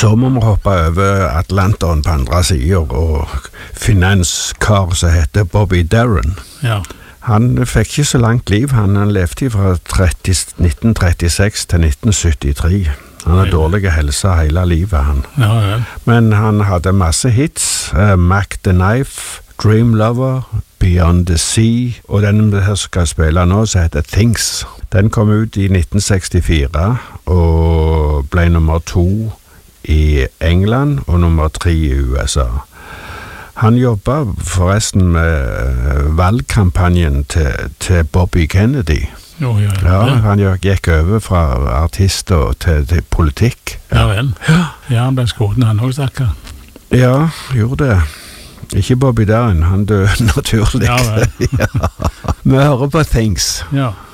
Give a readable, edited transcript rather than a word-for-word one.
Så må vi hoppe over Atlanteren på andre siden og finne en kar som heter Bobby Darin. Ja. Han fikk ikke så langt liv, han levde fra 1936 til 1973. Han har dårlig helse hele livet, han. Ja, ja. Men han hadde masse hits, Mac the Knife, Dream Lover, Beyond the Sea, og den vi skal spille nå, som heter Things. Den kom ut i 1964, og ble nummer 2 i England, og nummer 3 i USA. Han jobbet forresten med valgkampanjen til Bobby Kennedy. Jo, ja. Ja, han gikk over fra artist til politikk. Ja vel. Ja, han ble skoden han også, stakkar. Ja, gjorde det. Ikke Bobby Darin, han døde naturlig. Ja vel. Ja. Vi hører på Things. Ja.